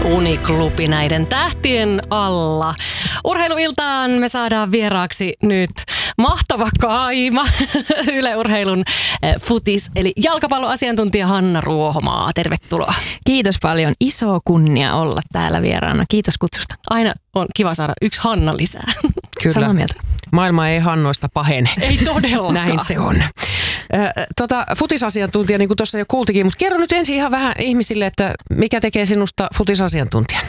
Uniklubi näiden tähtien alla. Urheiluiltaan me saadaan vieraaksi nyt mahtava kaima, Yle Urheilun futis, eli jalkapalloasiantuntija Hanna Ruohomaa. Tervetuloa. Kiitos paljon. Iso kunnia olla täällä vieraana. Kiitos kutsusta. Aina on kiva saada yksi Hanna lisää. Kyllä. Samaa mieltä. Maailma ei Hannoista pahene. Ei todellakaan. Näin se on. Futisasiantuntija, niin kuin tuossa jo kuultikin, mutta kerro nyt ensin ihan vähän ihmisille, että mikä tekee sinusta futisasiantuntijan?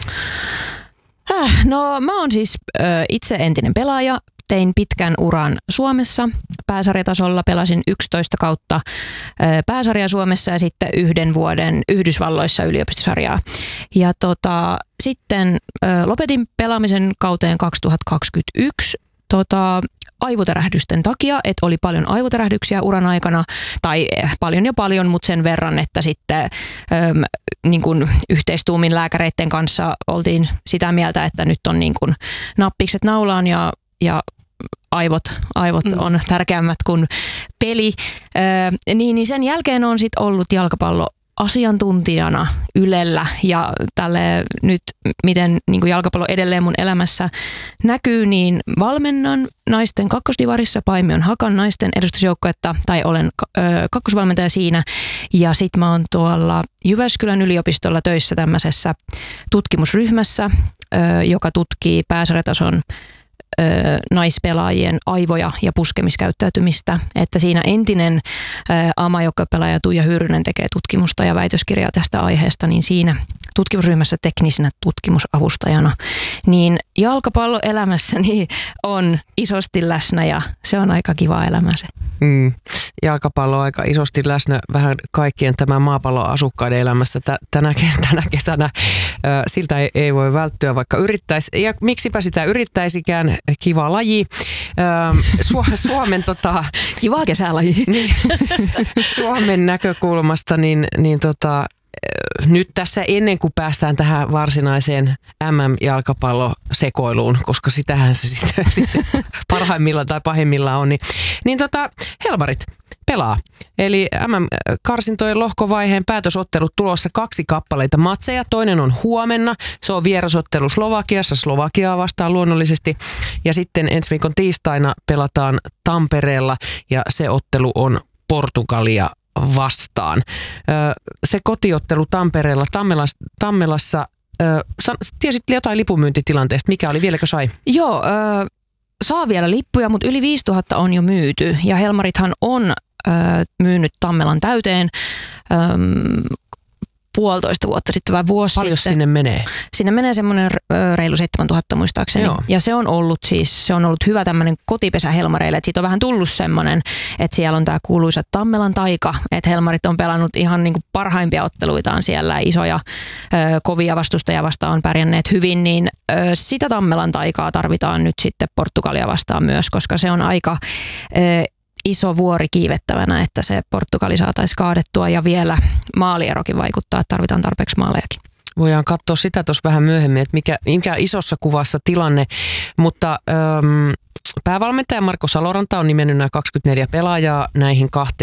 No mä oon siis itse entinen pelaaja. Tein pitkän uran Suomessa pääsarjatasolla. Pelasin 11 kautta pääsarjaa Suomessa ja sitten 1 vuoden Yhdysvalloissa yliopistosarjaa. Ja sitten lopetin pelaamisen kauteen 2021 aivotärähdysten takia, että oli paljon aivotärähdyksiä uran aikana, tai paljon, mutta sen verran, että sitten niin kuin yhteistuumin lääkäreiden kanssa oltiin sitä mieltä, että nyt on niin kuin nappikset naulaan ja aivot on tärkeämmät kuin peli. Niin sen jälkeen on sitten ollut jalkapalloasiantuntijana Ylellä ja tälle nyt, miten niin kuin jalkapallo edelleen mun elämässä näkyy, niin valmennan naisten kakkosdivarissa Paimion Hakan naisten edustusjoukkuetta, tai olen kakkosvalmentaja siinä, ja sit mä oon tuolla Jyväskylän yliopistolla töissä tämmöisessä tutkimusryhmässä, joka tutkii pääsarjatason naispelaajien aivoja ja puskemiskäyttäytymistä, että siinä entinen AMA-joukkuepelaaja Tuija Hyrrynen tekee tutkimusta ja väitöskirjaa tästä aiheesta, niin siinä tutkimusryhmässä teknisenä tutkimusavustajana, niin jalkapalloelämässäni on isosti läsnä ja se on aika kiva elämä se. Jalkapallo on aika isosti läsnä vähän kaikkien tämän maapallon asukkaiden elämässä tänä kesänä. Siltä ei voi välttyä, vaikka yrittäisi. Ja miksipä sitä yrittäisikään, kiva laji. Suomen kiva kesälaji. Niin, Suomen näkökulmasta nyt tässä ennen kuin päästään tähän varsinaiseen MM-jalkapallosekoiluun, koska sitähän se sitten parhaimmillaan tai pahimmillaan on, niin Helmarit pelaa. Eli MM-karsintojen lohkovaiheen päätösottelut tulossa 2 kappaleita matseja. Toinen on huomenna. Se on vierasottelu Slovakiassa. Slovakiaa vastaan luonnollisesti. Ja sitten ensi viikon tiistaina pelataan Tampereella ja se ottelu on Portugalia vastaan. Se kotiottelu Tampereella, Tammelassa, tiesit jotain lipunmyyntitilanteesta? Mikä oli? Vieläkö sai? Joo, saa vielä lippuja, mutta yli 5000 on jo myyty. Ja Helmarithan on myynyt Tammelan täyteen 1,5 vuotta sitten vai vuosi Paljon sitten. Sinne menee? Sinne menee semmoinen reilu 7000 muistaakseni. Joo. Ja se on ollut hyvä tämmöinen kotipesä Helmareille. Että siitä on vähän tullut semmoinen, että siellä on tämä kuuluisa Tammelan taika. Että Helmarit on pelannut ihan niin kuin parhaimpia otteluitaan siellä. Isoja kovia vastustajia vastaan on pärjänneet hyvin. Niin sitä Tammelan taikaa tarvitaan nyt sitten Portugalia vastaan myös, koska se on aika iso vuori kiivettävänä, että se Portugali saataisiin kaadettua ja vielä maalierokin vaikuttaa, että tarvitaan tarpeeksi maalejakin. Voidaan katsoa sitä tuossa vähän myöhemmin, että mikä isossa kuvassa tilanne, mutta päävalmentaja Marko Saloranta on nimennyt nämä 24 pelaajaa näihin 2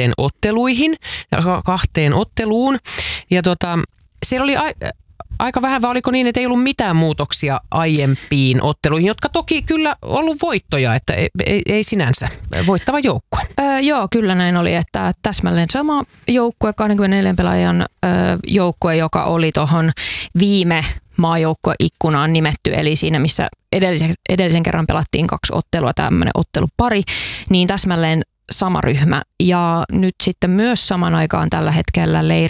otteluun ja siellä oli aika vähän, vai oliko niin, että ei ollut mitään muutoksia aiempiin otteluihin, jotka toki kyllä ollut voittoja, että ei sinänsä voittava joukkue. Joo, kyllä näin oli, että täsmälleen sama joukkue, 24 pelaajan joukkue, joka oli tuohon viime maajoukkueikkunaan nimetty, eli siinä missä edellisen kerran pelattiin 2 ottelua, tämmöinen ottelupari, niin täsmälleen sama ryhmä. Ja nyt sitten myös saman aikaan tällä hetkellä